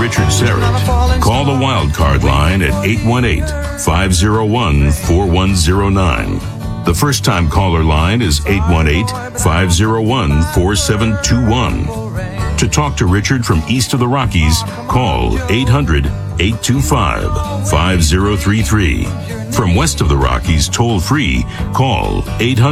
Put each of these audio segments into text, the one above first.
Richard Serrett, call the Wildcard line at 818-501-4109. The first-time caller line is 818-501-4721. To talk to Richard from east of the Rockies, call 800-825-5033. From west of the Rockies, toll-free, call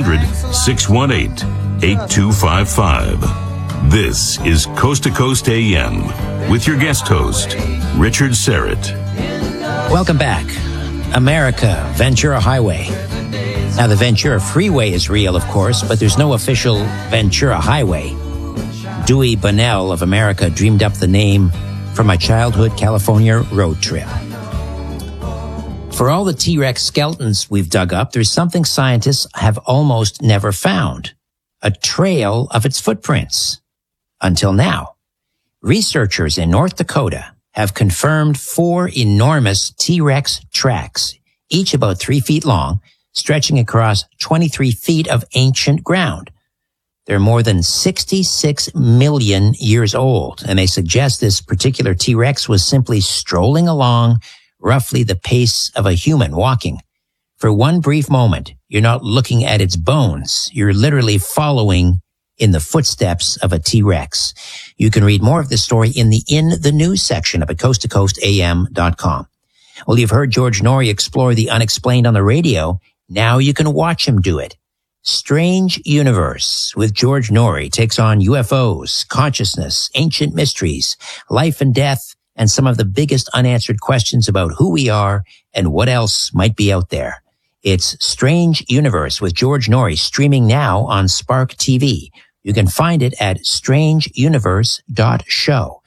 800-618-8255. This is Coast to Coast AM with your guest host, Richard Serrett. Welcome back. America, Ventura Highway. Now, the Ventura Freeway is real, of course, but there's no official Ventura Highway. Dewey Bunnell of America dreamed up the name for my childhood California road trip. For all the T-Rex skeletons we've dug up, there's something scientists have almost never found: a trail of its footprints. Until now, researchers in North Dakota have confirmed 4 enormous T-Rex tracks, each about 3 feet long, stretching across 23 feet of ancient ground. They're more than 66 million years old, and they suggest this particular T-Rex was simply strolling along roughly the pace of a human walking. For one brief moment, you're not looking at its bones. You're literally following in the footsteps of a T-Rex. You can read more of this story in the news section up at coasttocoastam.com. Well, you've heard George Noory explore the unexplained on the radio. Now you can watch him do it. Strange Universe with George Noory takes on UFOs, consciousness, ancient mysteries, life and death, and some of the biggest unanswered questions about who we are and what else might be out there. It's Strange Universe with George Noory, streaming now on Spark TV. You can find it at strangeuniverse.show.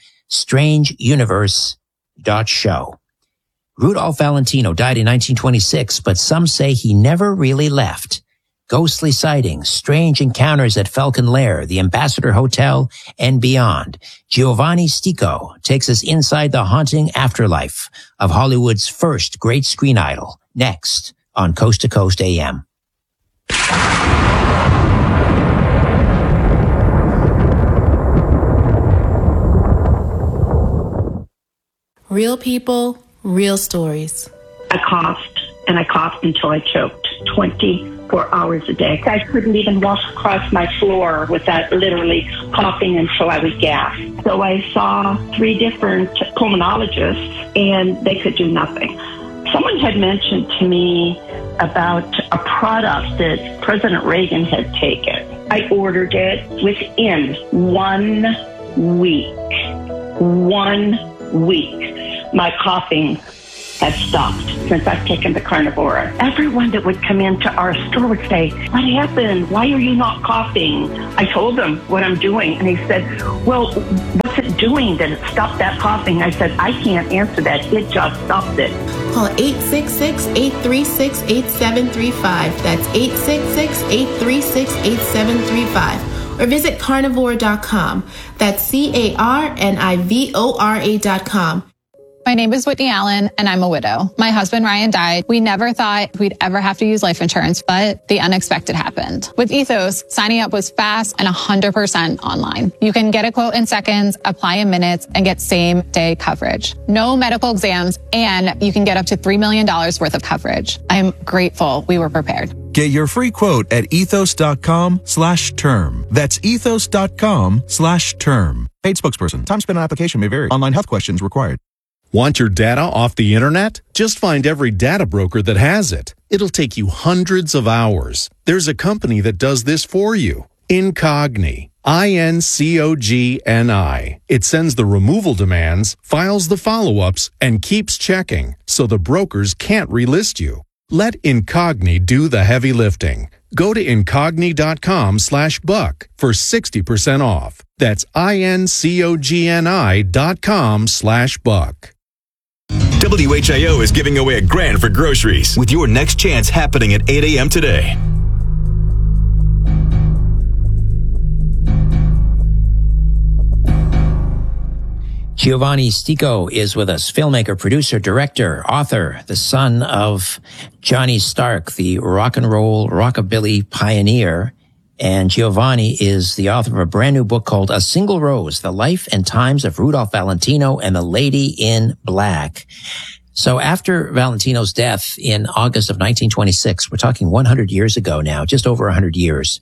strangeuniverse.show. Rudolph Valentino died in 1926, but some say he never really left. Ghostly sightings, strange encounters at Falcon Lair, the Ambassador Hotel, and beyond. Giovanni Stico takes us inside the haunting afterlife of Hollywood's first great screen idol. Next on Coast to Coast AM. Real people, real stories. I coughed, and I coughed until I choked 24 hours a day. I couldn't even walk across my floor without literally coughing until I would gasp. So I saw 3 different pulmonologists, and they could do nothing. Someone had mentioned to me about a product that President Reagan had taken. I ordered it within 1 week. 1 week. My coughing has stopped since I've taken the Carnivora. Everyone that would come into our store would say, "What happened? Why are you not coughing?" I told them what I'm doing, and he said, "Well, what's it doing that it stopped that coughing?" I said, "I can't answer that. It just stopped it." Call 866-836-8735. That's 866-836-8735. Or visit carnivore.com. That's carnivora.com. My name is Whitney Allen, and I'm a widow. My husband, Ryan, died. We never thought we'd ever have to use life insurance, but the unexpected happened. With Ethos, signing up was fast and 100% online. You can get a quote in seconds, apply in minutes, and get same-day coverage. No medical exams, and you can get up to $3 million worth of coverage. I'm grateful we were prepared. Get your free quote at ethos.com/term. That's ethos.com/term. Paid spokesperson. Time spent on application may vary. Online health questions required. Want your data off the internet? Just find every data broker that has it. It'll take you hundreds of hours. There's a company that does this for you. Incogni. INCOGNI. It sends the removal demands, files the follow-ups, and keeps checking, so the brokers can't relist you. Let Incogni do the heavy lifting. Go to incogni.com/buck for 60% off. That's INCOGNI.com/buck. WHIO is giving away $1,000 for groceries with your next chance happening at 8 a.m. today. Giovanni Stico is with us, filmmaker, producer, director, author, the son of Johnny Stark, the rock and roll rockabilly pioneer, And Giovanni is the author of a brand new book called A Single Rose, The Life and Times of Rudolph Valentino and the Lady in Black. So after Valentino's death in August of 1926, we're talking 100 years ago now, just over 100 years,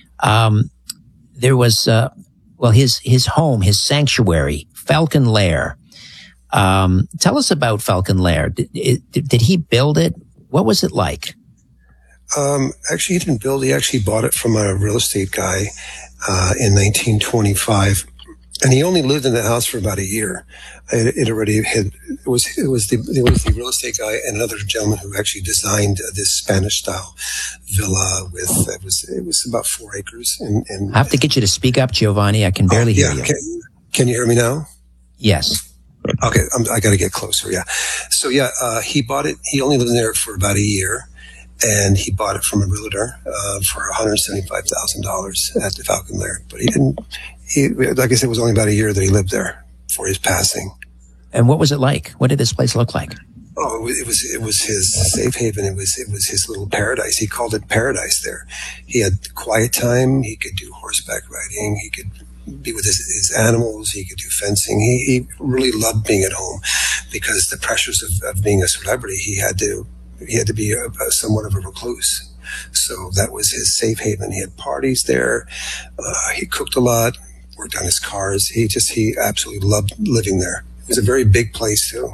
there was, his home, his sanctuary, Falcon Lair. Tell us about Falcon Lair. Did he build it? What was it like? Actually, he didn't build it. He actually bought it from a real estate guy in 1925, and he only lived in the house for about a year. It was the real estate guy and another gentleman who actually designed this Spanish style villa with it was about 4 acres. And I have to get you to speak up, Giovanni. I can barely hear you. Can you hear me now? Yes. Okay, I got to get closer. Yeah. So he bought it. He only lived there for about a year. And he bought it from a realtor for $175,000 at the Falcon Lair. But like I said, it was only about a year that he lived there before his passing. And what was it like? What did this place look like? Oh, it was his safe haven. It was his little paradise. He called it paradise there. He had quiet time. He could do horseback riding. He could be with his animals. He could do fencing. He really loved being at home because the pressures of being a celebrity, he had to be somewhat of a recluse. So that was his safe haven. He had parties there. He cooked a lot, worked on his cars. He absolutely loved living there. It was a very big place too.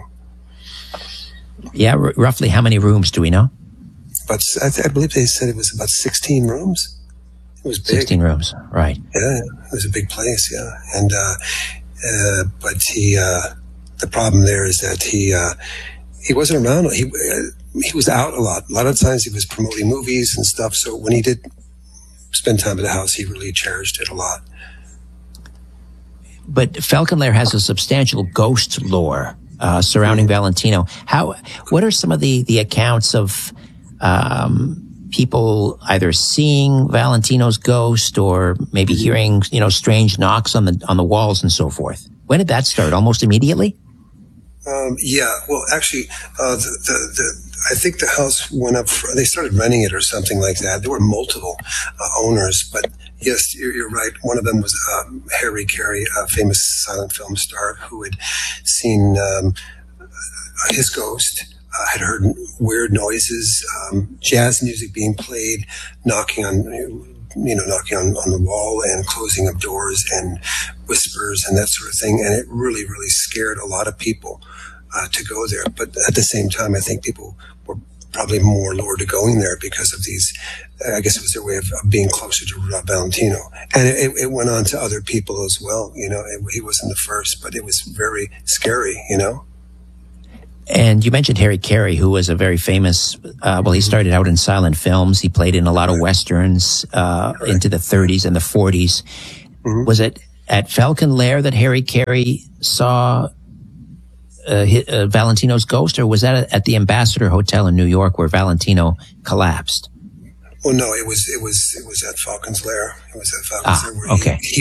Yeah, roughly how many rooms do we know? But I believe they said it was about 16 rooms. It was big. 16 rooms, right. Yeah, it was a big place, yeah. And, but the problem there is that he wasn't around. He was out a lot. A lot of times he was promoting movies and stuff. So when he did spend time at the house, he really cherished it a lot. But Falcon Lair has a substantial ghost lore surrounding Valentino. What are some of the accounts of people either seeing Valentino's ghost or maybe hearing strange knocks on the walls and so forth? When did that start? Almost immediately? Yeah. Well, actually, I think the house went up. They started renting it or something like that. There were multiple owners, but yes, you're right. One of them was Harry Carey, a famous silent film star who had seen his ghost. Had heard weird noises, jazz music being played, knocking on the wall and closing of doors and whispers and that sort of thing. And it really, really scared a lot of people to go there. But at the same time, I think people were probably more lured to going there because of these, I guess it was their way of being closer to Rudolph Valentino. And it went on to other people as well. He wasn't the first, but it was very scary, And you mentioned Harry Carey, who was a very famous, he started out in silent films. He played in a lot of Westerns into the 30s and the 40s. Mm-hmm. Was it at Falcon Lair that Harry Carey saw Valentino's ghost, or was that at the Ambassador Hotel in New York where Valentino collapsed? Well, no, it was at Falcon's Lair. It was at Falcon's Lair where okay. he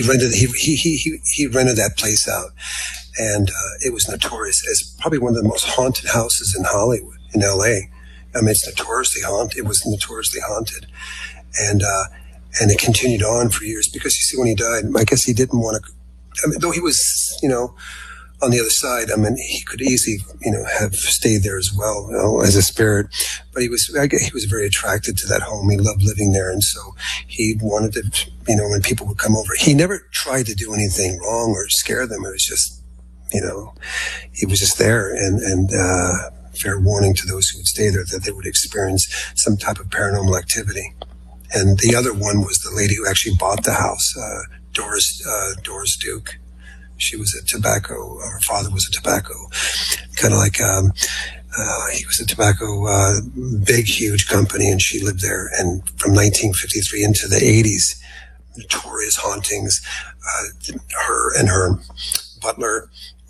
rented that place out. And it was notorious as probably one of the most haunted houses in Hollywood, in L.A. I mean, it's notoriously haunted. It was notoriously haunted. And it continued on for years because, you see, when he died, I guess he didn't want to, I mean, though he was, on the other side, I mean, he could easily, have stayed there as well, as a spirit. But he was very attracted to that home. He loved living there. And so he wanted to, when people would come over, he never tried to do anything wrong or scare them. It was just, he was just there and fair warning to those who would stay there that they would experience some type of paranormal activity. And the other one was the lady who actually bought the house, Doris Duke. She was her father was a tobacco, kind of like, he was a tobacco, big, huge company, and she lived there. And from 1953 into the 80s, notorious hauntings, her and her butler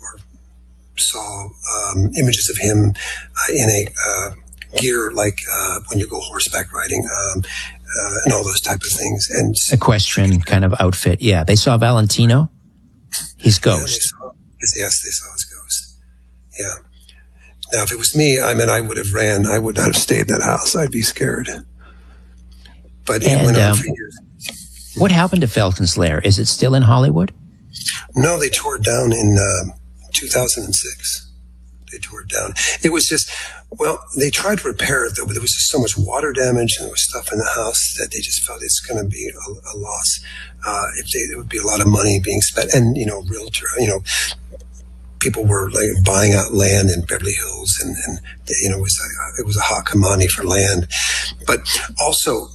saw images of him in a gear like when you go horseback riding and all those type of things. And equestrian kind of outfit. Yeah, they saw Valentino, his ghost. Yes, they saw his ghost. Yeah. Now, if it was me, I would have ran. I would not have stayed in that house. I'd be scared. But it went on for years. What happened to Falcon's Lair? Is it still in Hollywood? No, they tore it down in 2006. They tore it down. It was just, well, they tried to repair it, though, but there was just so much water damage and there was stuff in the house that they just felt it's going to be a loss. There would be a lot of money being spent. And, realtor, people were like buying out land in Beverly Hills and it was a hot commodity for land. But also,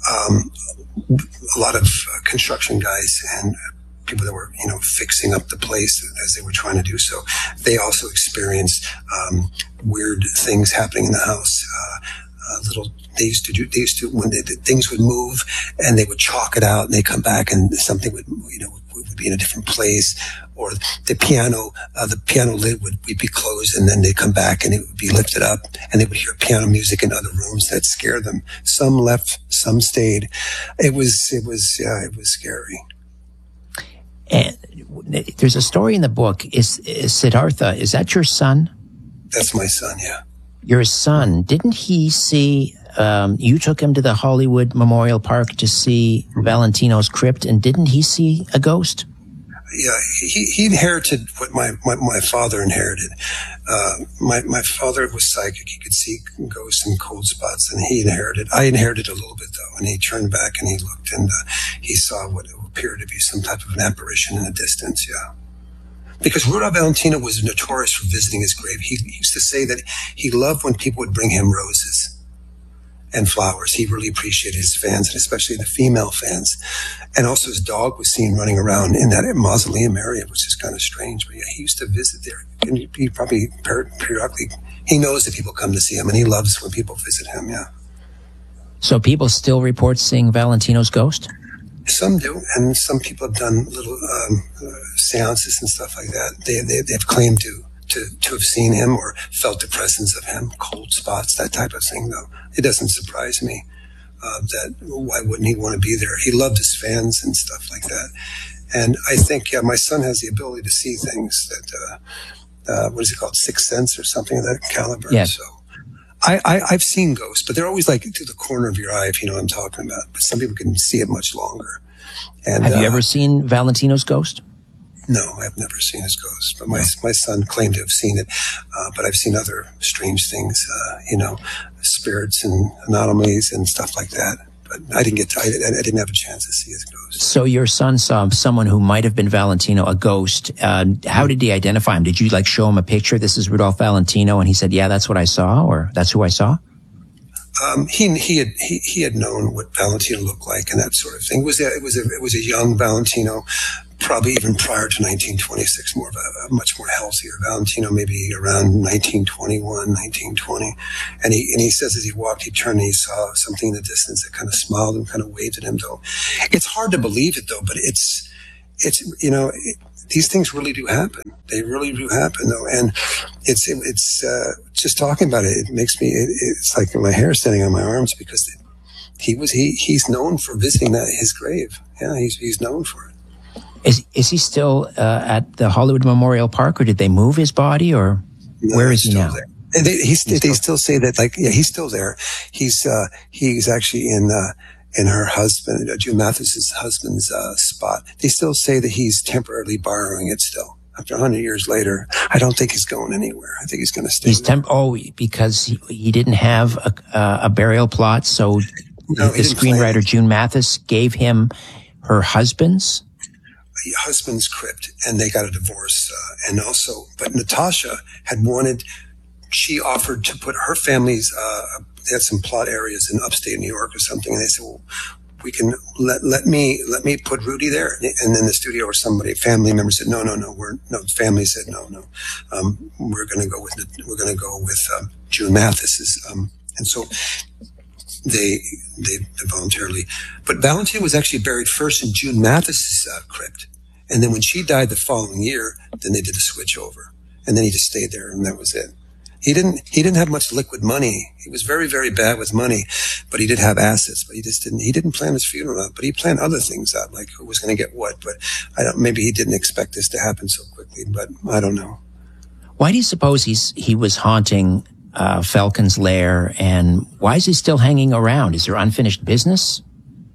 a lot of construction guys and people that were, fixing up the place as they were trying to do so. They also experienced weird things happening in the house. They used to when things would move and they would chalk it out and they come back and something would be in a different place, or the piano lid would be closed and then they come back and it would be lifted up and they would hear piano music in other rooms that scared them. Some left, some stayed. It was scary. And there's a story in the book. Is Siddhartha, is that your son? That's my son, yeah. Your son, didn't he see, you took him to the Hollywood Memorial Park to see Valentino's crypt, and didn't he see a ghost? Yeah, he inherited what my father inherited. My father was psychic. He could see ghosts and cold spots, and I inherited a little bit, though, and he turned back and he looked and he saw what appeared to be some type of an apparition in the distance, yeah. Because Rudolph Valentino was notorious for visiting his grave. He used to say that he loved when people would bring him roses and flowers. He really appreciated his fans, and especially the female fans. And also his dog was seen running around in that mausoleum area, which is kind of strange. But yeah, he used to visit there. And he probably periodically, he knows that people come to see him, and he loves when people visit him, yeah. So people still report seeing Valentino's ghost? Some do, and some people have done little seances and stuff like that. They've claimed to have seen him or felt the presence of him, cold spots, that type of thing, though. It doesn't surprise me that why wouldn't he want to be there? He loved his fans and stuff like that. And I think, yeah, my son has the ability to see things that, what is it called, sixth sense or something of that caliber. Yeah. So I've seen ghosts, but they're always like to the corner of your eye, if you know what I'm talking about. But some people can see it much longer. And have you ever seen Valentino's ghost? No, I've never seen his ghost, but my son claimed to have seen it. But I've seen other strange things, spirits and anomalies and stuff like that. But I didn't have a chance to see his ghost. So your son saw someone who might have been Valentino, a ghost. How did he identify him? Did you show him a picture? This is Rudolph Valentino, and he said, "Yeah, that's what I saw," or "That's who I saw." He had known what Valentino looked like and that sort of thing. It was a young Valentino, probably even prior to 1926, more of a much more healthier Valentino, maybe around 1921, 1920. And he says as he walked, he turned and he saw something in the distance that kind of smiled and kind of waved at him. Though it's hard to believe it, though, but it's these things really do happen. They really do happen, though, and it's just talking about it. It makes me. It's like my hair standing on my arms because he's known for visiting his grave. Yeah, he's known for it. Is he still at the Hollywood Memorial Park, or did they move his body, or where is he now? There. They still say that, he's still there. He's actually in her husband, June Mathis's husband's spot. They still say that he's temporarily borrowing it still. After 100 years later, I don't think he's going anywhere. I think he's going to stay. Because he didn't have a burial plot, so the screenwriter June Mathis gave him her husband's crypt, and they got a divorce. But Natasha she offered to put her family's, they had some plot areas in upstate New York or something, and they said, well, we can let me put Rudy there. And then the studio or family member said, no, family said, no. We're going to go with June Mathis's, and so they voluntarily, but Valentino was actually buried first in June Mathis's crypt. And then when she died the following year, then they did the switch over, and then he just stayed there, and that was it. He didn't have much liquid money. He was very, very bad with money, but he did have assets, but he didn't plan his funeral out, but he planned other things out, like who was going to get what, but maybe he didn't expect this to happen so quickly, but I don't know. Why do you suppose he was haunting, Falcon's Lair, and why is he still hanging around? Is there unfinished business?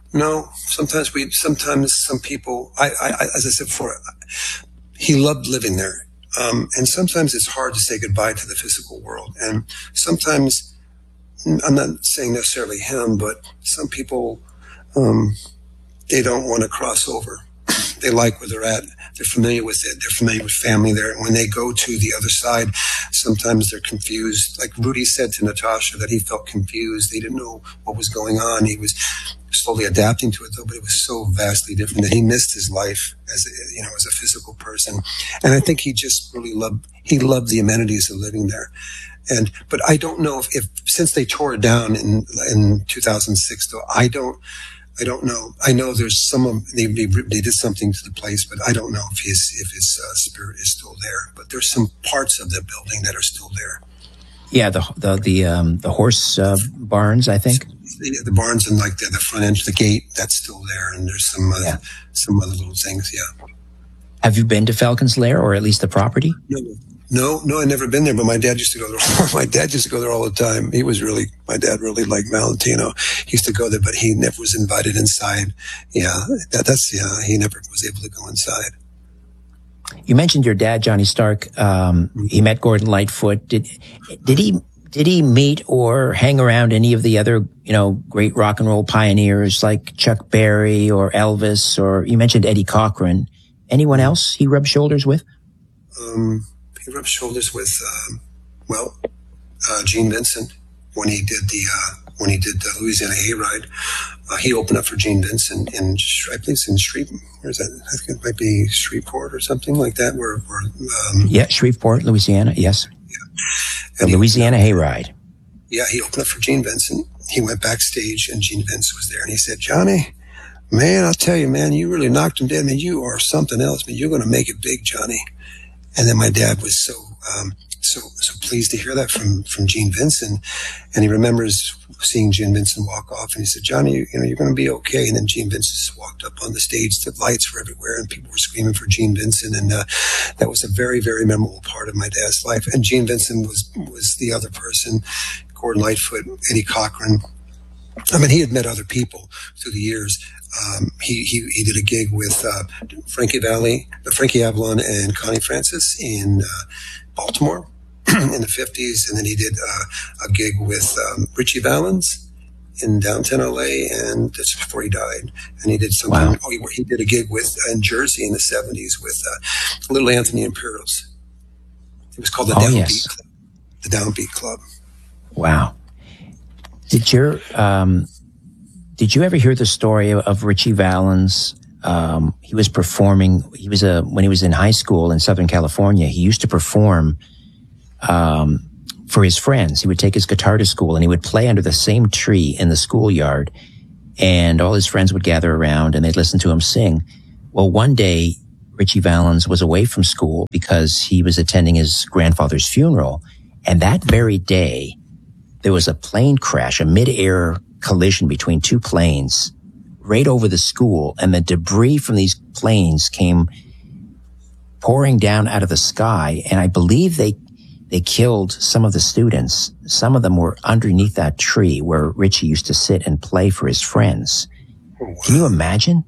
No, sometimes some people, as I said before, he loved living there. And sometimes it's hard to say goodbye to the physical world. And sometimes, I'm not saying necessarily him, but some people, they don't want to cross over. They like where they're at. They're familiar with it. They're familiar with family there. And when they go to the other side, sometimes they're confused. Like Rudy said to Natasha that he felt confused. He didn't know what was going on. He was slowly adapting to it, though, but it was so vastly different that he missed his life as a physical person. And I think he just really loved the amenities of living there. But I don't know if since they tore it down in 2006, though, I don't know. I know there's they did something to the place, but I don't know if his spirit is still there. But there's some parts of the building that are still there. Yeah, the horse barns, I think. The barns and like the front end of the gate, that's still there, and there's some other little things. Yeah. Have you been to Falcon's Lair, or at least the property? No, I've never been there, but my dad used to go there. My dad used to go there all the time. My dad really liked Valentino. He used to go there, but he never was invited inside. Yeah, he never was able to go inside. You mentioned your dad, Johnny Stark. He met Gordon Lightfoot. Did he meet or hang around any of the other, great rock and roll pioneers like Chuck Berry or Elvis, or you mentioned Eddie Cochran? Anyone else he rubbed shoulders with? He rubbed shoulders with, Gene Vincent when he did the Louisiana Hayride. He opened up for Gene Vincent I believe it's in Shreveport. Where's that? I think it might be Shreveport or something like that. Shreveport, Louisiana. Yes. Yeah. The Louisiana Hayride. Yeah, he opened up for Gene Vincent. He went backstage and Gene Vincent was there, and he said, "Johnny, man, I'll tell you, man, you really knocked him dead. Man, you are something else. Man, you're going to make it big, Johnny." And then my dad was so pleased to hear that from Gene Vincent. And he remembers seeing Gene Vincent walk off, and he said, "Johnny, you're going to be okay." And then Gene Vincent just walked up on the stage. The lights were everywhere, and people were screaming for Gene Vincent. And that was a very, very memorable part of my dad's life. And Gene Vincent was the other person, Gordon Lightfoot, Eddie Cochran. I mean, he had met other people through the years. He did a gig with Frankie Avalon and Connie Francis in Baltimore in the 50s, and then he did a gig with Richie Valens in downtown LA, and that's before he died. And he did something. Wow. He did a gig in Jersey in the 70s with Little Anthony Imperials. It was called the Downbeat Club. The Downbeat Club. Wow. Did you ever hear the story of Richie Valens? He was performing. When he was in high school in Southern California, he used to perform for his friends. He would take his guitar to school and he would play under the same tree in the schoolyard, and all his friends would gather around and they'd listen to him sing. Well, one day Richie Valens was away from school because he was attending his grandfather's funeral, and that very day there was a plane crash, a mid-air collision between two planes right over the school, and the debris from these planes came pouring down out of the sky, and I believe they killed some of the students. Some of them were underneath that tree where Richie used to sit and play for his friends. Can you imagine?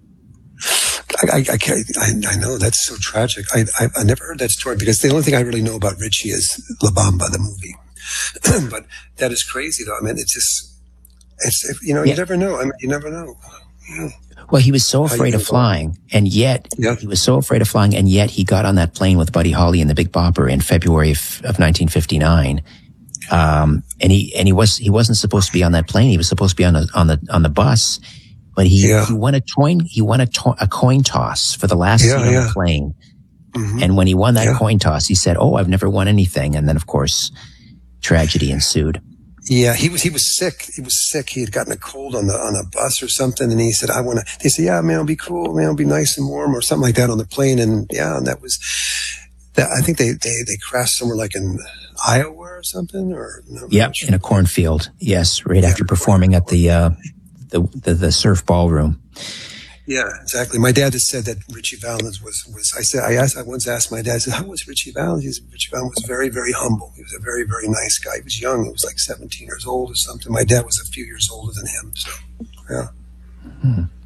I know, that's so tragic. I never heard that story, because the only thing I really know about Richie is La Bamba, the movie. But that is crazy, though. I mean, you never know. I mean, you never know. Yeah. Well, he was so afraid of flying, and yet he got on that plane with Buddy Holly and the Big Bopper in February of 1959. And he wasn't supposed to be on that plane. He was supposed to be on the bus, but he won a coin toss for the last seat on the plane. Mm-hmm. And when he won that coin toss, he said, "Oh, I've never won anything." And then, of course, tragedy ensued. Yeah, he was sick. He was sick. He had gotten a cold on a bus or something, and he said, they said, "Yeah, man, it'll be cool, man, it'll be nice and warm," or something like that on the plane. And that was that. I think they crashed somewhere like in Iowa or something, or in a cornfield. Yes, right after performing at the surf ballroom. Yeah, exactly. My dad has said that Richie Valens was. I once asked my dad, I said, "How was Richie Valens?" He said, "Richie Valens was very, very humble. He was a very, very nice guy. He was young. He was like 17 years old or something. My dad was a few years older than him." So, yeah.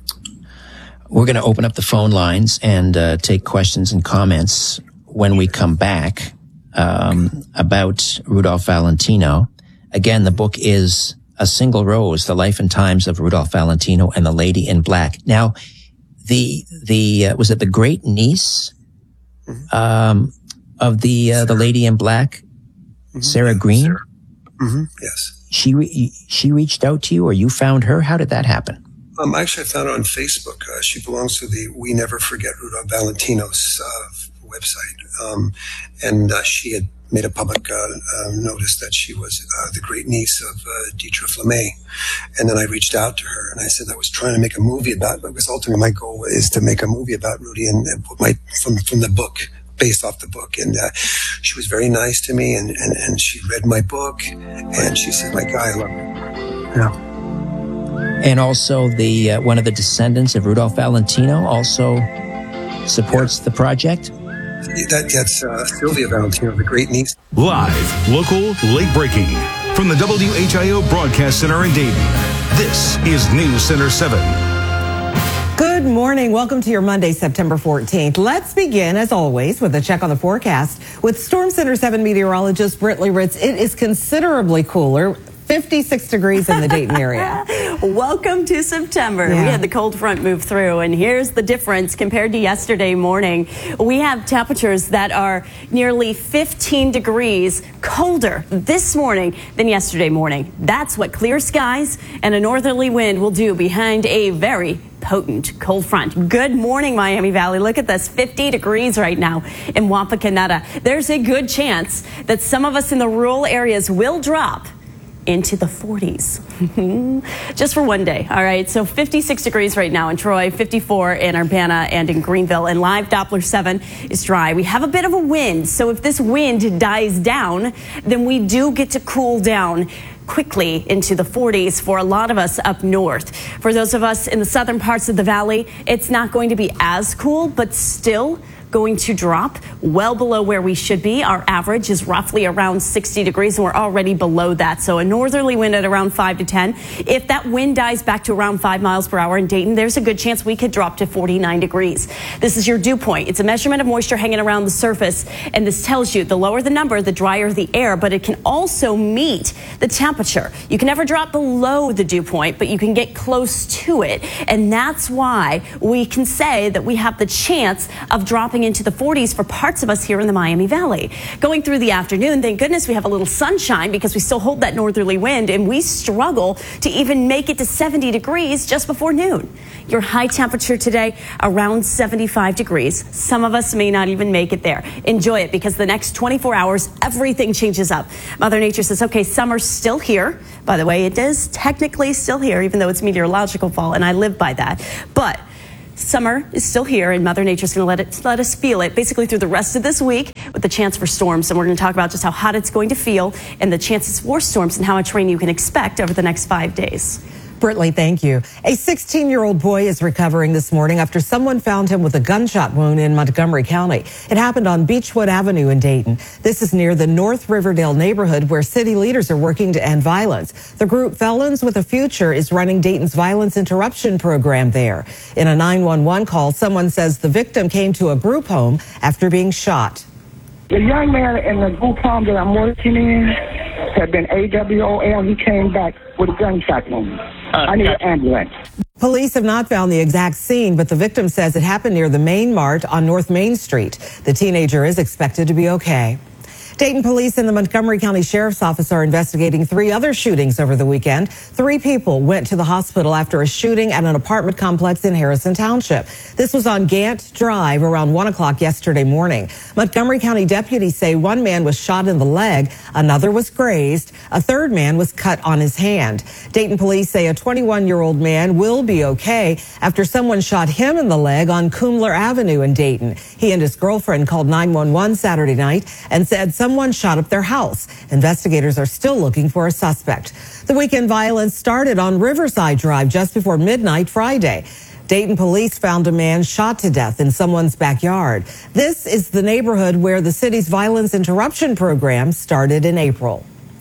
We're going to open up the phone lines and take questions and comments when we come back about Rudolph Valentino. Again, the book is A Single Rose, The Life and Times of Rudolph Valentino and the Lady in Black. Now, was it the great niece of the Lady in Black, Sarah Green? Sarah. Mm-hmm. Yes. She reached out to you, or you found her? How did that happen? Actually, I found her on Facebook. She belongs to the We Never Forget Rudolph Valentino's website. And she had made a public notice that she was the great niece of Dietrich LeMay. And then I reached out to her and I said I was trying to make a movie about, because ultimately my goal is to make a movie about Rudy and from the book, based off the book. And she was very nice to me, and she read my book, and she said, my guy, I love it. Yeah. And also the one of the descendants of Rudolph Valentino also supports the project? That's Sylvia Valentino, the great niece. Live, local, late-breaking. From the WHIO Broadcast Center in Dayton, this is News Center 7. Good morning. Welcome to your Monday, September 14th. Let's begin, as always, with a check on the forecast. With Storm Center 7 meteorologist Britley Ritz, it is considerably cooler. 56 degrees in the Dayton area. Welcome to September. Yeah. We had the cold front move through, and here's the difference compared to yesterday morning. We have temperatures that are nearly 15 degrees colder this morning than yesterday morning. That's what clear skies and a northerly wind will do behind a very potent cold front. Good morning, Miami Valley. Look at this, 50 degrees right now in Wapakoneta. There's a good chance that some of us in the rural areas will drop into the 40s just for one day. All right, so 56 degrees right now in Troy, 54 in Urbana and in Greenville, and live Doppler 7 is dry. We have a bit of a wind, so if this wind dies down, then we do get to cool down quickly into the 40s for a lot of us up north. For those of us in the southern parts of the valley, it's not going to be as cool, but still going to drop well below where we should be. Our average is roughly around 60 degrees, and we're already below that. So a northerly wind at around 5 to 10. If that wind dies back to around 5 miles per hour in Dayton, there's a good chance we could drop to 49 degrees. This is your dew point. It's a measurement of moisture hanging around the surface, and this tells you the lower the number, the drier the air, but it can also meet the temperature. You can never drop below the dew point, but you can get close to it, and that's why we can say that we have the chance of dropping into the 40s for parts of us here in the Miami Valley. Going through the afternoon, thank goodness we have a little sunshine because we still hold that northerly wind, and we struggle to even make it to 70 degrees just before noon. Your high temperature today around 75 degrees. Some of us may not even make it there. Enjoy it, because the next 24 hours, everything changes up. Mother Nature says, okay, summer's still here. By the way, it is technically still here, even though it's meteorological fall, and I live by that. But summer is still here, and Mother Nature's going to let us feel it basically through the rest of this week with the chance for storms. And we're going to talk about just how hot it's going to feel and the chances for storms and how much rain you can expect over the next 5 days. Britley, thank you. A 16-year-old boy is recovering this morning after someone found him with a gunshot wound in Montgomery County. It happened on Beechwood Avenue in Dayton. This is near the North Riverdale neighborhood where city leaders are working to end violence. The group Felons with a Future is running Dayton's violence interruption program there. In a 911 call, someone says the victim came to a group home after being shot. The young man in the group home that I'm working in had been AWOL. He came back with a gunshot wound. I need an ambulance. Police have not found the exact scene, but the victim says it happened near the Main Mart on North Main Street. The teenager is expected to be okay. Dayton police and the Montgomery County Sheriff's Office are investigating 3 other shootings over the weekend. 3 people went to the hospital after a shooting at an apartment complex in Harrison Township. This was on Gant Drive around 1 o'clock yesterday morning. Montgomery County deputies say 1 man was shot in the leg, another was grazed, a 3rd man was cut on his hand. Dayton police say a 21-year-old man will be okay after someone shot him in the leg on Kumler Avenue in Dayton. He and his girlfriend called 911 Saturday night and said someone shot up their house. Investigators are still looking for a suspect. The weekend violence started on Riverside Drive just before midnight Friday. Dayton police found a man shot to death in someone's backyard. This is the neighborhood where the city's violence interruption program started in April.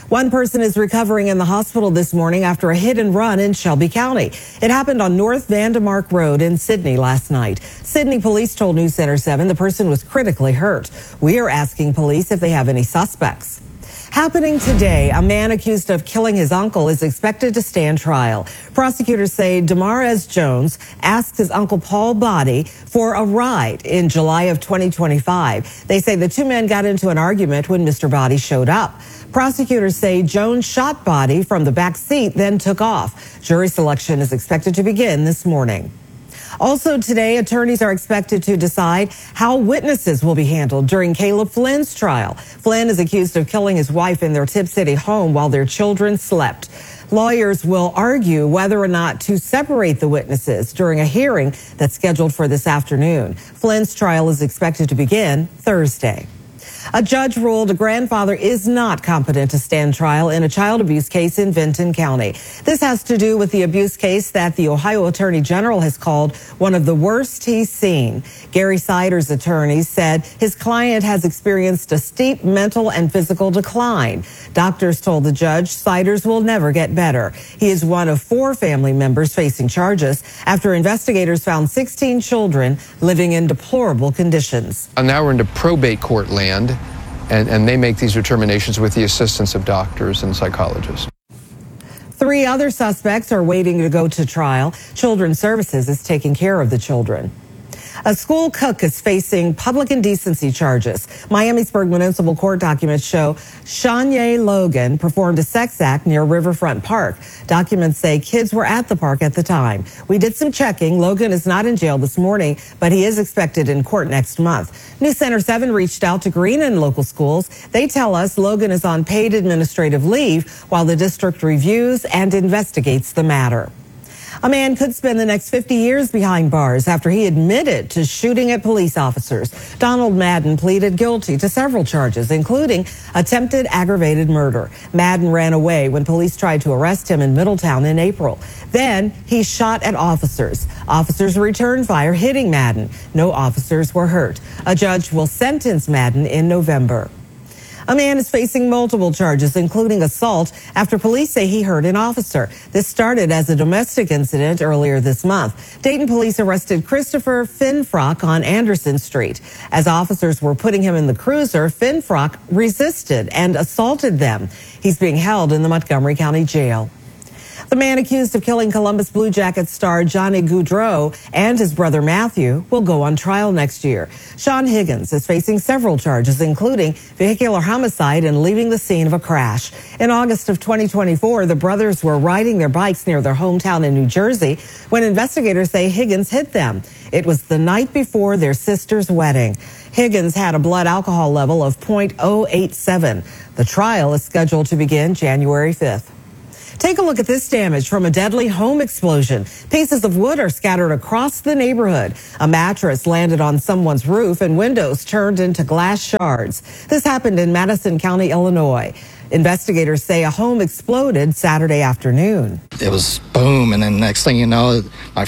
One person is recovering in the hospital this morning after a hit and run in Shelby County. It happened on North Vandemark Road in Sydney last night. Sydney police told News Center 7 the person was critically hurt. We are asking police if they have any suspects. Happening today, a man accused of killing his uncle is expected to stand trial. Prosecutors say Demarez Jones asked his uncle Paul Body for a ride in July of 2025. They say the two men got into an argument when Mr. Body showed up. Prosecutors say Jones shot Body from the back seat, then took off. Jury selection is expected to begin this morning. Also today, attorneys are expected to decide how witnesses will be handled during Caleb Flynn's trial. Flynn is accused of killing his wife in their Tipp City home while their children slept. Lawyers will argue whether or not to separate the witnesses during a hearing that's scheduled for this afternoon. Flynn's trial is expected to begin Thursday. A judge ruled a grandfather is not competent to stand trial in a child abuse case in Vinton County. This has to do with the abuse case that the Ohio Attorney General has called one of the worst he's seen. Gary Sider's attorney said his client has experienced a steep mental and physical decline. Doctors told the judge Siders will never get better. He is one of 4 family members facing charges after investigators found 16 children living in deplorable conditions. Now we're into probate court land. And they make these determinations with the assistance of doctors and psychologists. 3 other suspects are waiting to go to trial. Children's Services is taking care of the children. A school cook is facing public indecency charges. Miamisburg Municipal Court documents show Shanye Logan performed a sex act near Riverfront Park. Documents say kids were at the park at the time. We did some checking. Logan is not in jail this morning, but he is expected in court next month. News Center 7 reached out to Green and local schools. They tell us Logan is on paid administrative leave while the district reviews and investigates the matter. A man could spend the next 50 years behind bars after he admitted to shooting at police officers. Donald Madden pleaded guilty to several charges, including attempted aggravated murder. Madden ran away when police tried to arrest him in Middletown in April. Then he shot at officers. Officers returned fire, hitting Madden. No officers were hurt. A judge will sentence Madden in November. A man is facing multiple charges, including assault, after police say he hurt an officer. This started as a domestic incident earlier this month. Dayton police arrested Christopher Finfrock on Anderson Street. As officers were putting him in the cruiser, Finfrock resisted and assaulted them. He's being held in the Montgomery County Jail. The man accused of killing Columbus Blue Jackets star Johnny Gaudreau and his brother Matthew will go on trial next year. Sean Higgins is facing several charges, including vehicular homicide and leaving the scene of a crash. In August of 2024, the brothers were riding their bikes near their hometown in New Jersey when investigators say Higgins hit them. It was the night before their sister's wedding. Higgins had a blood alcohol level of .087. The trial is scheduled to begin January 5th. Take a look at this damage from a deadly home explosion. Pieces of wood are scattered across the neighborhood. A mattress landed on someone's roof and windows turned into glass shards. This happened in Madison County, Illinois. Investigators say a home exploded Saturday afternoon. It was boom, and then next thing you know, my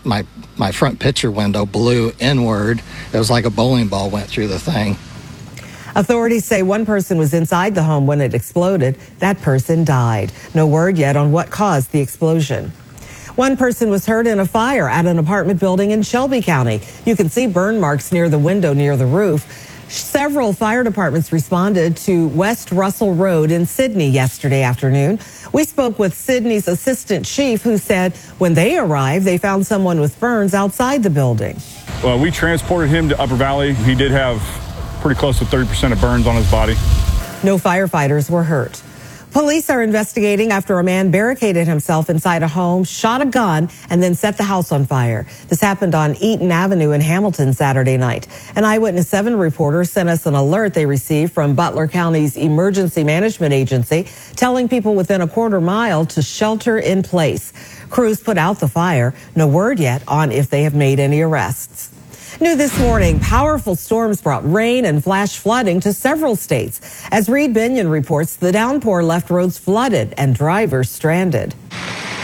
front picture window blew inward. It was like a bowling ball went through the thing. Authorities say one person was inside the home when it exploded. That person died. No word yet on what caused the explosion. One person was hurt in a fire at an apartment building in Shelby County. You can see burn marks near the window near the roof. Several fire departments responded to West Russell Road in Sydney yesterday afternoon. We spoke with Sydney's assistant chief, who said when they arrived, they found someone with burns outside the building. Well, we transported him to Upper Valley. He did have pretty close to 30% of burns on his body. No firefighters were hurt. Police are investigating after a man barricaded himself inside a home, shot a gun, and then set the house on fire. This happened on Eaton Avenue in Hamilton Saturday night. An Eyewitness 7 reporter sent us an alert they received from Butler County's Emergency Management Agency, telling people within a quarter mile to shelter in place. Crews put out the fire. No word yet on if they have made any arrests. New this morning, powerful storms brought rain and flash flooding to several states. As Reed Binion reports, the downpour left roads flooded and drivers stranded.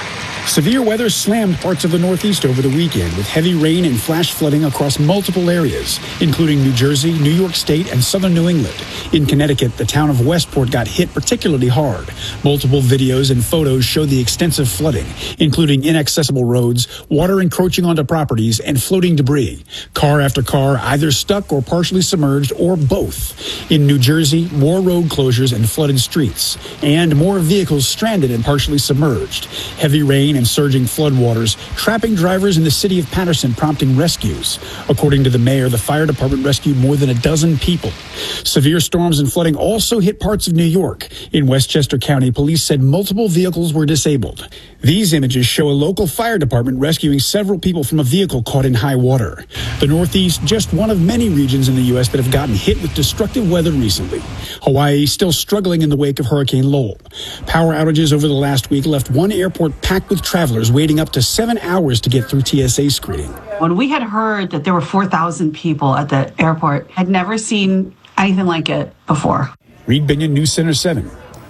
Severe weather slammed parts of the Northeast over the weekend with heavy rain and flash flooding across multiple areas, including New Jersey, New York State, and southern New England. In Connecticut, the town of Westport got hit particularly hard. Multiple videos and photos show the extensive flooding, including inaccessible roads, water encroaching onto properties, and floating debris. Car after car either stuck or partially submerged, or both. In New Jersey, more road closures and flooded streets, and more vehicles stranded and partially submerged. Heavy rain and surging floodwaters trapping drivers in the city of Paterson, prompting rescues. According to the mayor, the fire department rescued more than a dozen people. Severe storms and flooding also hit parts of New York. In Westchester County, police said multiple vehicles were disabled. These images show a local fire department rescuing several people from a vehicle caught in high water. The Northeast, just one of many regions in the U.S. that have gotten hit with destructive weather recently. Hawaii still struggling in the wake of Hurricane Lowell. Power outages over the last week left one airport packed with travelers waiting up to 7 hours to get through TSA screening. When we had heard that there were 4,000 people at the airport, I'd never seen anything like it before. Reed Binion, News Center 7.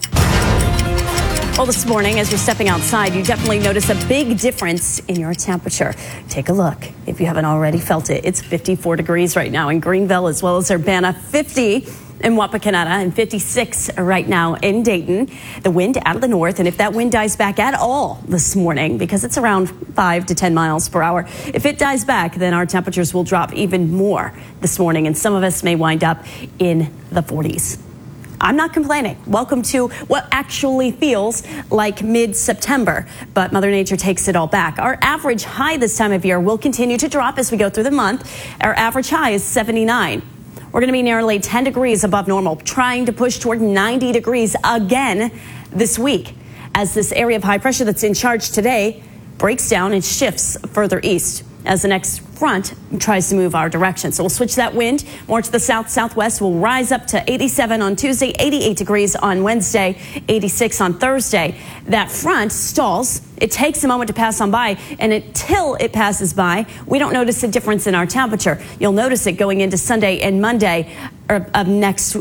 Well, this morning, as you're stepping outside, you definitely notice a big difference in your temperature. Take a look if you haven't already felt it. It's 54 degrees right now in Greenville as well as Urbana, 50 in Wapakoneta, and 56 right now in Dayton. The wind out of the north, and if that wind dies back at all this morning, because it's around 5 to 10 miles per hour, if it dies back, then our temperatures will drop even more this morning, and some of us may wind up in the 40s. I'm not complaining. Welcome to what actually feels like mid-September, but Mother Nature takes it all back. Our average high this time of year will continue to drop as we go through the month. Our average high is 79. We're going to be nearly 10 degrees above normal, trying to push toward 90 degrees again this week as this area of high pressure that's in charge today breaks down and shifts further east as the next front tries to move our direction. So we'll switch that wind more to the south-southwest. We'll rise up to 87 on Tuesday, 88 degrees on Wednesday, 86 on Thursday. That front stalls. It takes a moment to pass on by, and until it passes by, we don't notice a difference in our temperature. You'll notice it going into Sunday and Monday of next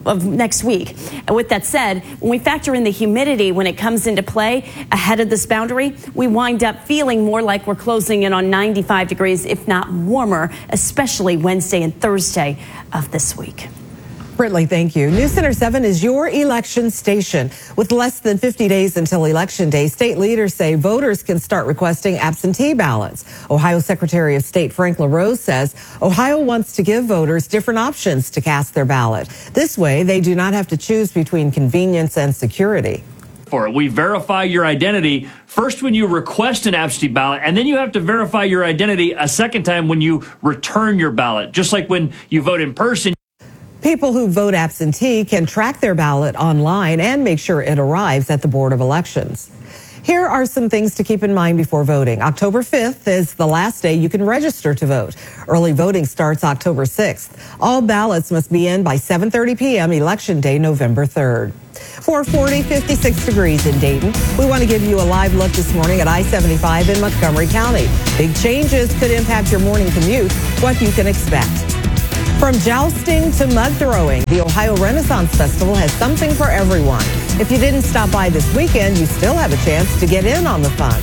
week. And with that said, when we factor in the humidity when it comes into play ahead of this boundary, we wind up feeling more like we're closing in on 95 degrees, if not warmer, especially Wednesday and Thursday of this week. Britley, thank you. News Center 7 is your election station. With less than 50 days until Election Day, state leaders say voters can start requesting absentee ballots. Ohio Secretary of State Frank LaRose says Ohio wants to give voters different options to cast their ballot. This way, they do not have to choose between convenience and security. We verify your identity first when you request an absentee ballot, and then you have to verify your identity a second time when you return your ballot. Just like when you vote in person. People who vote absentee can track their ballot online and make sure it arrives at the Board of Elections. Here are some things to keep in mind before voting. October 5th is the last day you can register to vote. Early voting starts October 6th. All ballots must be in by 7:30 p.m. Election Day, November 3rd. 440, 56 degrees in Dayton. We want to give you a live look this morning at I-75 in Montgomery County. Big changes could impact your morning commute. What you can expect. From jousting to mud throwing, the Ohio Renaissance Festival has something for everyone. If you didn't stop by this weekend, you still have a chance to get in on the fun.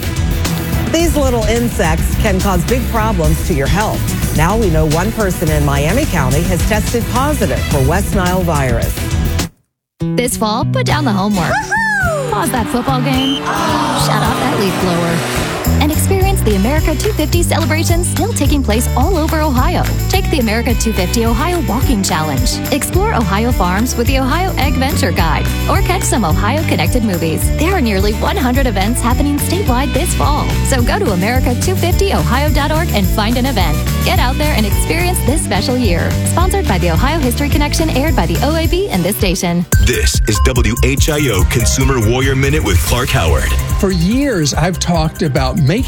These little insects can cause big problems to your health. Now we know one person in Miami County has tested positive for West Nile virus. This fall, put down the homework. Woo-hoo! Pause that football game. Shut off that leaf blower. And experience the America 250 celebration still taking place all over Ohio. Take the America 250 Ohio Walking Challenge. Explore Ohio farms with the Ohio Egg Venture Guide. Or catch some Ohio Connected movies. There are nearly 100 events happening statewide this fall. So go to America250ohio.org and find an event. Get out there and experience this special year. Sponsored by the Ohio History Connection, aired by the OAB and this station. This is WHIO Consumer Warrior Minute with Clark Howard. For years, I've talked about making sure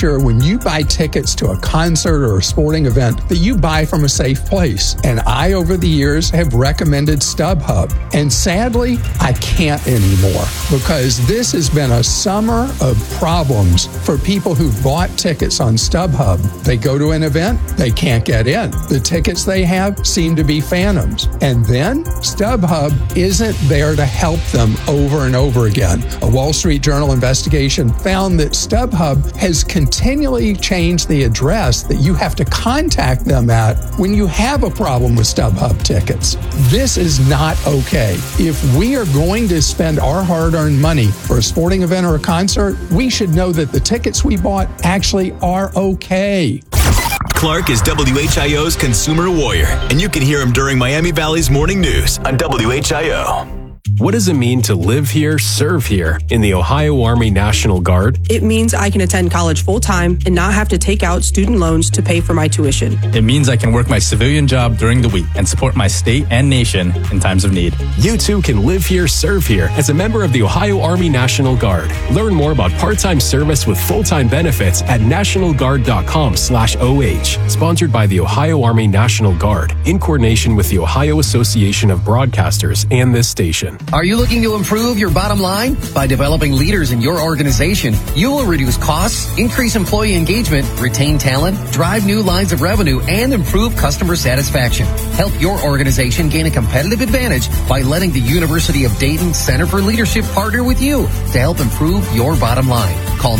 sure when you buy tickets to a concert or a sporting event that you buy from a safe place. And I, over the years, have recommended StubHub. And sadly, I can't anymore because this has been a summer of problems for people who bought tickets on StubHub. They go to an event, they can't get in. The tickets they have seem to be phantoms. And then StubHub isn't there to help them over and over again. A Wall Street Journal investigation found that StubHub has continually changed the address that you have to contact them at when you have a problem with StubHub tickets. This is not okay. If we are going to spend our hard-earned money for a sporting event or a concert, we should know that the tickets we bought actually are okay. Clark is WHIO's consumer warrior, and you can hear him during Miami Valley's morning news on WHIO. What does it mean to live here, serve here in the Ohio Army National Guard? It means I can attend college full-time and not have to take out student loans to pay for my tuition. It means I can work my civilian job during the week and support my state and nation in times of need. You too can live here, serve here as a member of the Ohio Army National Guard. Learn more about part-time service with full-time benefits at nationalguard.com/OH. Sponsored by the Ohio Army National Guard in coordination with the Ohio Association of Broadcasters and this station. Are you looking to improve your bottom line? By developing leaders in your organization, you will reduce costs, increase employee engagement, retain talent, drive new lines of revenue, and improve customer satisfaction. Help your organization gain a competitive advantage by letting the University of Dayton Center for Leadership partner with you to help improve your bottom line. Call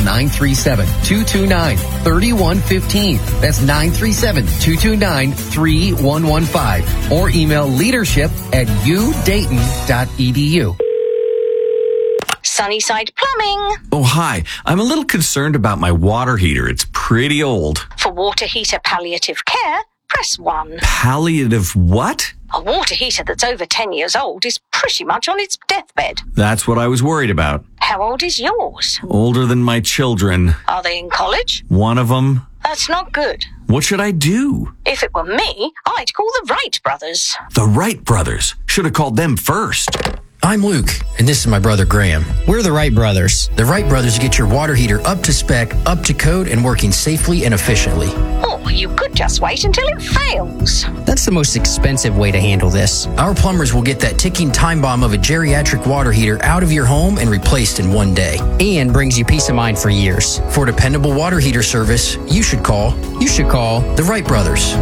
937-229-3115. That's 937-229-3115. Or email leadership@udayton.edu. Sunnyside Plumbing. Oh, hi. I'm a little concerned about my water heater. It's pretty old. For water heater palliative care, press 1. Palliative what? A water heater that's over 10 years old is pretty much on its deathbed. That's what I was worried about. How old is yours? Older than my children. Are they in college? One of them. That's not good. What should I do? If it were me, I'd call the Wright brothers. The Wright brothers? Should have called them first. I'm Luke, and this is my brother Graham. We're the Wright brothers. The Wright brothers get your water heater up to spec, up to code, and working safely and efficiently. Or you could just wait until it fails. That's the most expensive way to handle this. Our plumbers will get that ticking time bomb of a geriatric water heater out of your home and replaced in one day. And brings you peace of mind for years. For dependable water heater service, you should call the Wright brothers.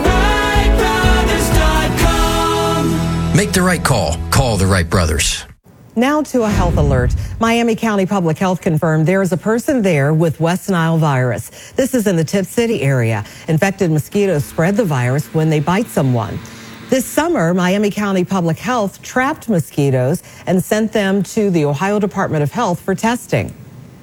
Make the right call. Call the Wright brothers. Now to a health alert. Miami County Public Health confirmed there is a person there with West Nile virus. This is in the Tip City area. Infected mosquitoes spread the virus when they bite someone. This summer, Miami County Public Health trapped mosquitoes and sent them to the Ohio Department of Health for testing.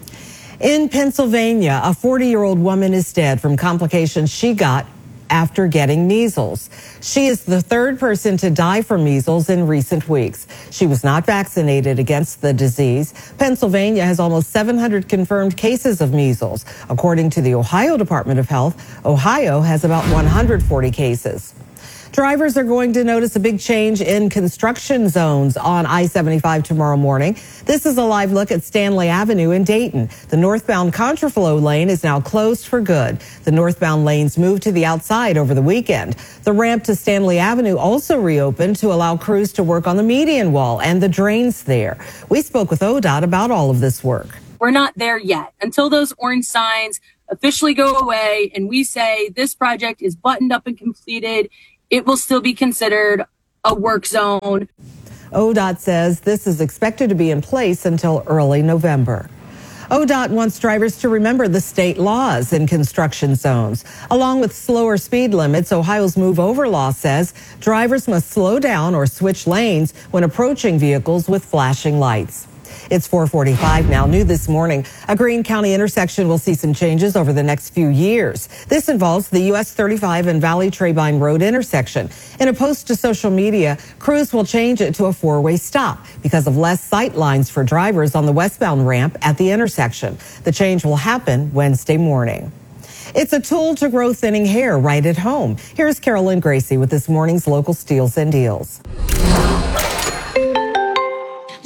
In Pennsylvania, a 40-year-old woman is dead from complications she got after getting measles. She is the third person to die from measles in recent weeks. She was not vaccinated against the disease. Pennsylvania has almost 700 confirmed cases of measles. According to the Ohio Department of Health, Ohio has about 140 cases. Drivers are going to notice a big change in construction zones on I-75 tomorrow morning. This is a live look at Stanley Avenue in Dayton. The northbound contraflow lane is now closed for good. The northbound lanes moved to the outside over the weekend. The ramp to Stanley Avenue also reopened to allow crews to work on the median wall and the drains there. We spoke with ODOT about all of this work. We're not there yet. Until those orange signs officially go away and we say this project is buttoned up and completed, it will still be considered a work zone. ODOT says this is expected to be in place until early November. ODOT wants drivers to remember the state laws in construction zones. Along with slower speed limits, Ohio's Move Over law says drivers must slow down or switch lanes when approaching vehicles with flashing lights. It's 4:45 now. New this morning, a Greene County intersection will see some changes over the next few years. This involves the US 35 and Valley Trabine Road intersection. In a post to social media, crews will change it to a four-way stop because of less sight lines for drivers on the westbound ramp at the intersection. The change will happen Wednesday morning. It's a tool to grow thinning hair right at home. Here's Carolyn Gracie with this morning's local steals and deals.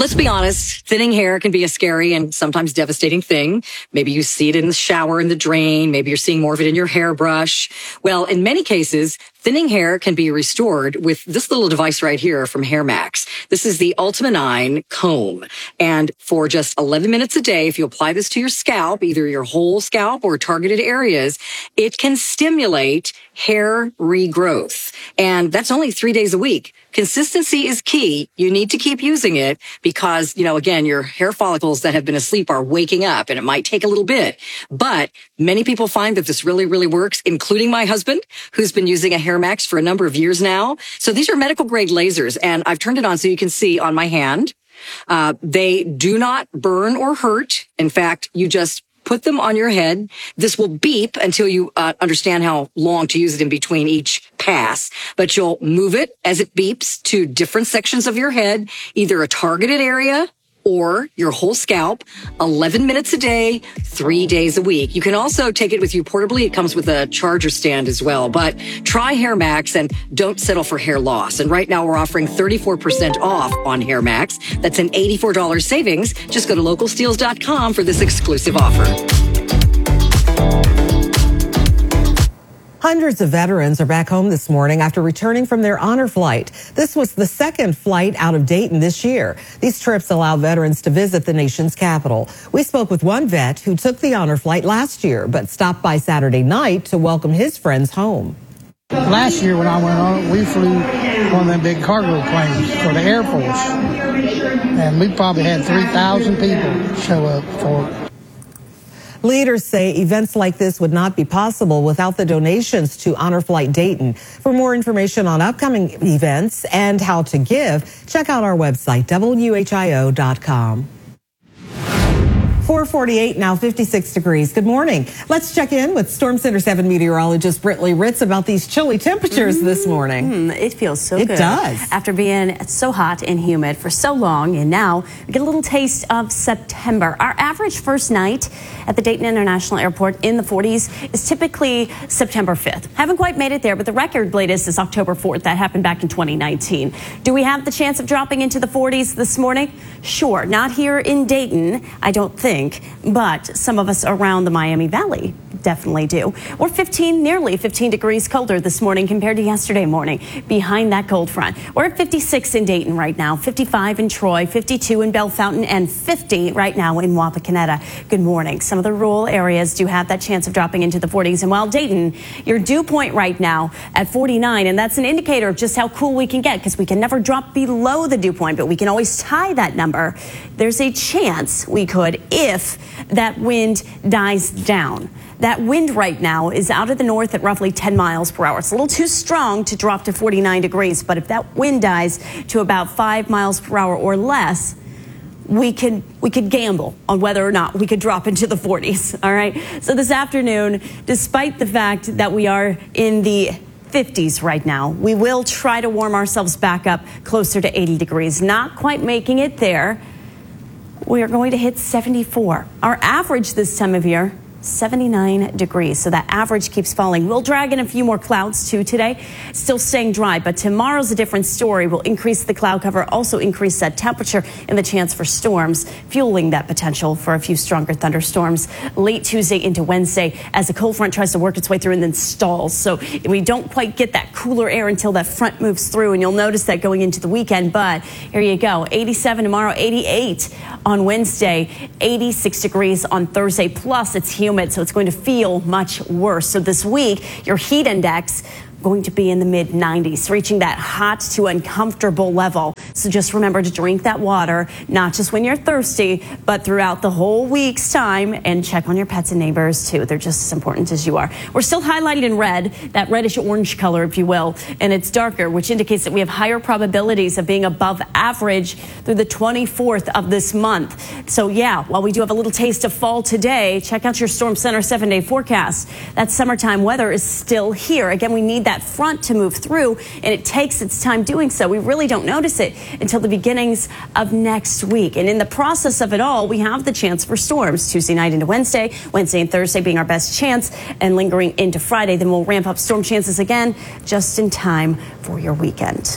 Let's be honest, thinning hair can be a scary and sometimes devastating thing. Maybe you see it in the shower, in the drain. Maybe you're seeing more of it in your hairbrush. Well, in many cases, thinning hair can be restored with this little device right here from Hair Max. This is the Ultima 9 comb. And for just 11 minutes a day, if you apply this to your scalp, either your whole scalp or targeted areas, it can stimulate hair regrowth. And that's only 3 days a week. Consistency is key. You need to keep using it because, again, your hair follicles that have been asleep are waking up, and it might take a little bit. But many people find that this really, really works, including my husband, who's been using a Hair Max for a number of years now. So these are medical grade lasers, and I've turned it on so you can see on my hand. They do not burn or hurt. In fact, you just put them on your head. This will beep until you understand how long to use it in between each pass. But you'll move it as it beeps to different sections of your head, either a targeted area or your whole scalp, 11 minutes a day, 3 days a week. You can also take it with you portably. It comes with a charger stand as well. But try Hair Max and don't settle for hair loss. And right now we're offering 34% off on Hair Max. That's an $84 savings. Just go to localsteels.com for this exclusive offer. Hundreds of veterans are back home this morning after returning from their honor flight. This was the second flight out of Dayton this year. These trips allow veterans to visit the nation's capital. We spoke with one vet who took the honor flight last year, but stopped by Saturday night to welcome his friends home. Last year when I went on it, we flew one of them big cargo planes for the Air Force. And we probably had 3,000 people show up for it. Leaders say events like this would not be possible without the donations to Honor Flight Dayton. For more information on upcoming events and how to give, check out our website, WHIO.com. 448, now 56 degrees. Good morning. Let's check in with Storm Center 7 meteorologist Brittany Ritz about these chilly temperatures this morning. It feels so good. It does. After being so hot and humid for so long, and now we get a little taste of September. Our average first night at the Dayton International Airport in the 40s is typically September 5th. Haven't quite made it there, but the record latest is October 4th. That happened back in 2019. Do we have the chance of dropping into the 40s this morning? Sure. Not here in Dayton, I don't think, but some of us around the Miami Valley definitely do. We're nearly 15 degrees colder this morning compared to yesterday morning behind that cold front. We're at 56 in Dayton right now, 55 in Troy, 52 in Bellefontaine, and 50 right now in Wapakoneta. Good morning. Some of the rural areas do have that chance of dropping into the 40s. And while Dayton, your dew point right now at 49, and that's an indicator of just how cool we can get because we can never drop below the dew point, but we can always tie that number. There's a chance we could if that wind dies down. That wind right now is out of the north at roughly 10 miles per hour. It's a little too strong to drop to 49 degrees, but if that wind dies to about 5 miles per hour or less, we could gamble on whether or not we could drop into the 40s, all right? So this afternoon, despite the fact that we are in the 50s right now, we will try to warm ourselves back up closer to 80 degrees. Not quite making it there. We are going to hit 74. Our average this time of year, 79 degrees. So that average keeps falling. We'll drag in a few more clouds too today. Still staying dry, but tomorrow's a different story. We'll increase the cloud cover, also increase that temperature and the chance for storms, fueling that potential for a few stronger thunderstorms late Tuesday into Wednesday as the cold front tries to work its way through and then stalls. So we don't quite get that cooler air until that front moves through, and you'll notice that going into the weekend. But here you go. 87 tomorrow, 88 on Wednesday, 86 degrees on Thursday. Plus it's humid, so it's going to feel much worse. So this week, your heat index going to be in the mid-90s, reaching that hot to uncomfortable level. So just remember to drink that water, not just when you're thirsty, but throughout the whole week's time, and check on your pets and neighbors too. They're just as important as you are. We're still highlighted in red, that reddish orange color, if you will, and it's darker, which indicates that we have higher probabilities of being above average through the 24th of this month. So yeah, while we do have a little taste of fall today, check out your Storm Center 7-day forecast. That summertime weather is still here. Again, we need that front to move through, and it takes its time doing so. We really don't notice it until the beginnings of next week. And in the process of it all, we have the chance for storms Tuesday night into Wednesday and Thursday being our best chance, and lingering into Friday. Then we'll ramp up storm chances again just in time for your weekend.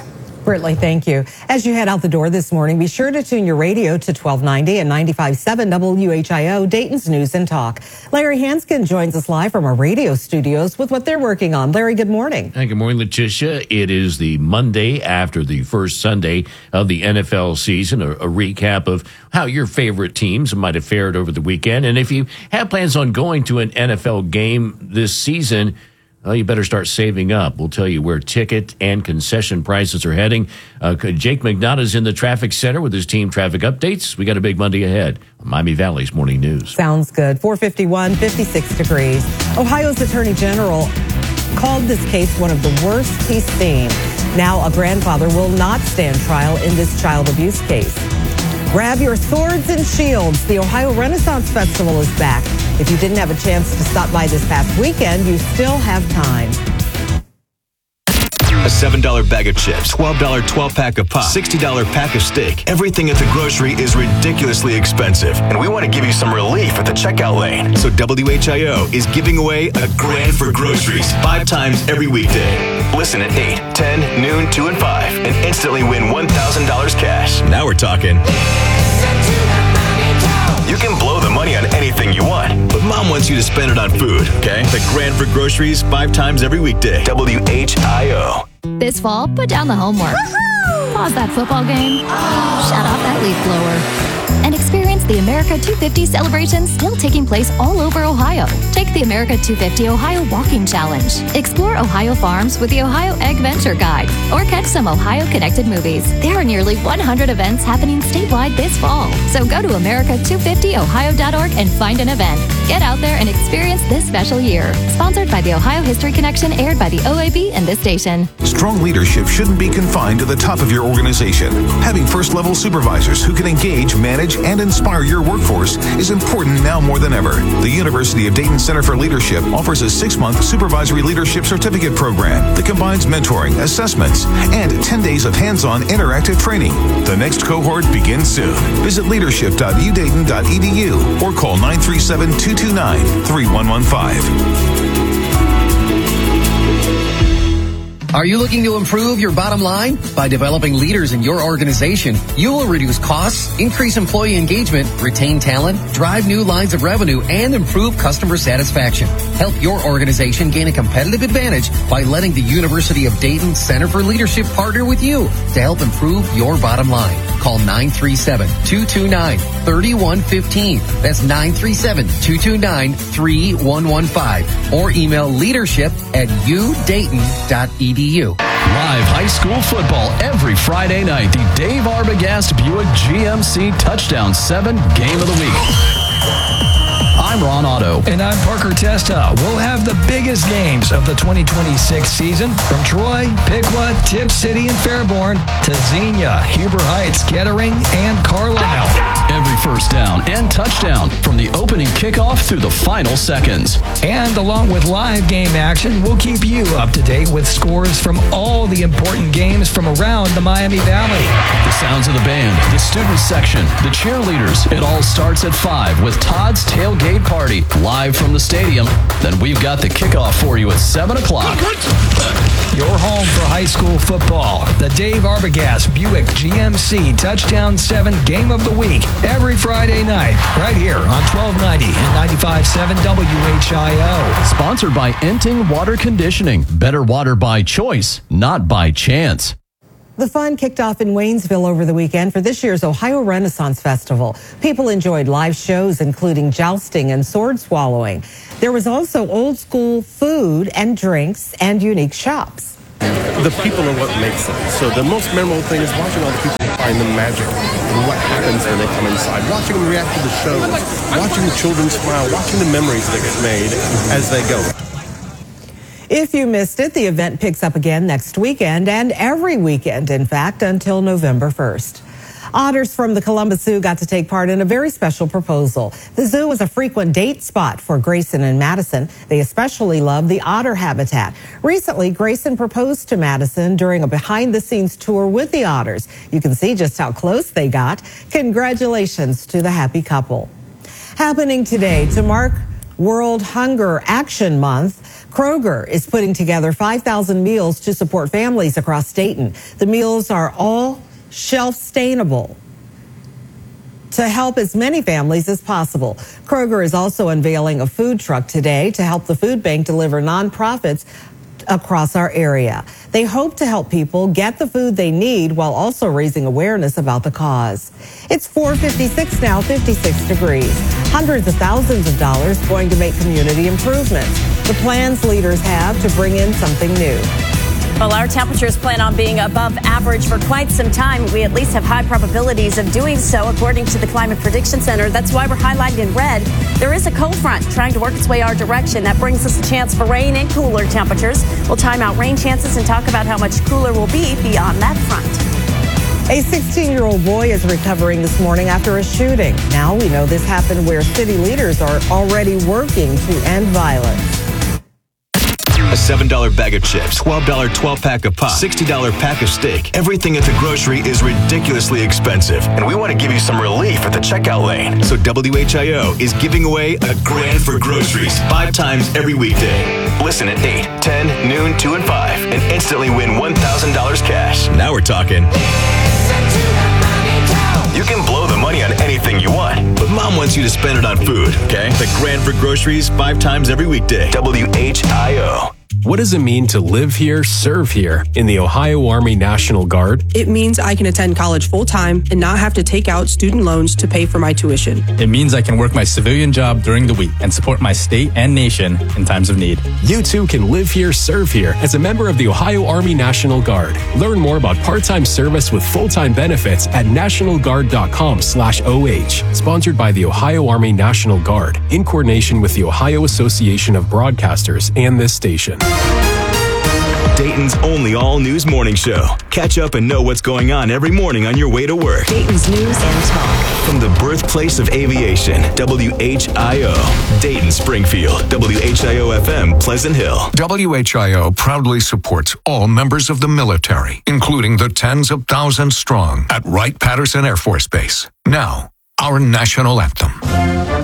Britley, thank you. As you head out the door this morning, be sure to tune your radio to 1290 and 95.7 WHIO, Dayton's News and Talk. Larry Hanskin joins us live from our radio studios with what they're working on. Larry, good morning. Hey, good morning, Letitia. It is the Monday after the first Sunday of the NFL season, a recap of how your favorite teams might have fared over the weekend. And if you have plans on going to an NFL game this season, well, you better start saving up. We'll tell you where ticket and concession prices are heading. Jake McNutt is in the traffic center with his team traffic updates. We got a big Monday ahead on Miami Valley's Morning News. Sounds good. 451, 56 degrees. Ohio's Attorney General called this case one of the worst he's seen. Now a grandfather will not stand trial in this child abuse case. Grab your swords and shields. The Ohio Renaissance Festival is back. If you didn't have a chance to stop by this past weekend, you still have time. A $7 bag of chips, $12 12-pack of pop, $60 pack of steak. Everything at the grocery is ridiculously expensive, and we want to give you some relief at the checkout lane. So WHIO is giving away a grand for groceries 5 times every weekday. Listen at 8, 10, noon, 2, and 5, and instantly win $1,000 cash. Now we're talking. You can blow the money on anything you want, but Mom wants you to spend it on food, okay? The grand for groceries 5 times every weekday. WHIO. This fall, put down the homework. Pause that football game. Shut off that leaf blower. And experience the America 250 celebration still taking place all over Ohio. Take the America 250 Ohio Walking Challenge. Explore Ohio farms with the Ohio Egg Venture Guide. Or catch some Ohio-connected movies. There are nearly 100 events happening statewide this fall. So go to America250ohio.org and find an event. Get out there and experience this special year. Sponsored by the Ohio History Connection, aired by the OAB and this station. Strong leadership shouldn't be confined to the top of your organization. Having first-level supervisors who can engage, manage, and inspire your workforce is important now more than ever. The University of Dayton Center for Leadership offers a 6-month supervisory leadership certificate program that combines mentoring, assessments, and 10 days of hands-on interactive training. The next cohort begins soon. Visit leadership.udayton.edu or call 937-229-3115. Are you looking to improve your bottom line? By developing leaders in your organization, you will reduce costs, increase employee engagement, retain talent, drive new lines of revenue, and improve customer satisfaction. Help your organization gain a competitive advantage by letting the University of Dayton Center for Leadership partner with you to help improve your bottom line. Call 937-229-3115. That's 937-229-3115. Or email leadership@udayton.edu. Live high school football every Friday night. The Dave Arbogast Buick GMC Touchdown 7 Game of the Week. I'm Ron Otto. And I'm Parker Testa. We'll have the biggest games of the 2026 season from Troy, Piqua, Tipp City, and Fairborn to Xenia, Huber Heights, Kettering, and Carlisle. Every first down and touchdown from the opening kickoff through the final seconds. And along with live game action, we'll keep you up to date with scores from all the important games from around the Miami Valley. The sounds of the band, the student section, the cheerleaders. It all starts at 5 with Todd's Tailgate Party live from the stadium. Then we've got the kickoff for you at 7 o'clock. Your home for high school football. The Dave Arbogast Buick GMC Touchdown 7 Game of the Week. Every Friday night, right here on 1290 and 95.7 WHIO. Sponsored by Enting Water Conditioning. Better water by choice, not by chance. The fun kicked off in Waynesville over the weekend for this year's Ohio Renaissance Festival. People enjoyed live shows, including jousting and sword swallowing. There was also old school food and drinks and unique shops. The people are what makes it. So the most memorable thing is watching all the people find the magic and what happens when they come inside. Watching them react to the shows, watching the children smile, watching the memories that get made as they go. If you missed it, the event picks up again next weekend and every weekend, in fact, until November 1st. Otters from the Columbus Zoo got to take part in a very special proposal. The zoo is a frequent date spot for Grayson and Madison. They especially love the otter habitat. Recently, Grayson proposed to Madison during a behind-the-scenes tour with the otters. You can see just how close they got. Congratulations to the happy couple. Happening today to mark World Hunger Action Month, Kroger is putting together 5,000 meals to support families across Dayton. The meals are all shelf-stainable to help as many families as possible. Kroger is also unveiling a food truck today to help the food bank deliver nonprofits across our area. They hope to help people get the food they need while also raising awareness about the cause. It's 4:56 now, 56 degrees. Hundreds of thousands of dollars going to make community improvements. The plans leaders have to bring in something new. Well, our temperatures plan on being above average for quite some time. We at least have high probabilities of doing so, according to the Climate Prediction Center. That's why we're highlighted in red. There is a cold front trying to work its way our direction. That brings us a chance for rain and cooler temperatures. We'll time out rain chances and talk about how much cooler will be beyond that front. A 16-year-old boy is recovering this morning after a shooting. Now we know this happened where city leaders are already working to end violence. A $7 bag of chips, $12 12-pack of pop, $60 pack of steak. Everything at the grocery is ridiculously expensive, and we want to give you some relief at the checkout lane. So WHIO is giving away a grand for groceries 5 times every weekday. Listen at 8, 10, noon, 2, and 5, and instantly win $1,000 cash. Now we're talking. You can blow the money on anything you want, but Mom wants you to spend it on food, okay? The grand for groceries 5 times every weekday. WHIO. What does it mean to live here, serve here in the Ohio Army National Guard? It means I can attend college full-time and not have to take out student loans to pay for my tuition. It means I can work my civilian job during the week and support my state and nation in times of need. You too can live here, serve here as a member of the Ohio Army National Guard. Learn more about part-time service with full-time benefits at nationalguard.com/OH. Sponsored by the Ohio Army National Guard in coordination with the Ohio Association of Broadcasters and this station. Dayton's only all-news morning show. Catch up and know what's going on every morning on your way to work. Dayton's news and talk. From the birthplace of aviation, WHIO. Dayton, Springfield, WHIO-FM, Pleasant Hill. WHIO proudly supports all members of the military, including the tens of thousands strong at Wright-Patterson Air Force Base. Now, our national anthem.